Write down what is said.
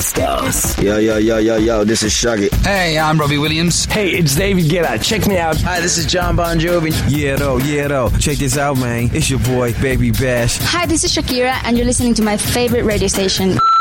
Stars. Yo, this is Shaggy. Hey, I'm Robbie Williams. Hey, it's David Guetta. Check me out. Hi, this is John Bon Jovi. Yeah, though. Check this out, man. It's your boy, Baby Bash. Hi, this is Shakira, and you're listening to my favorite radio station.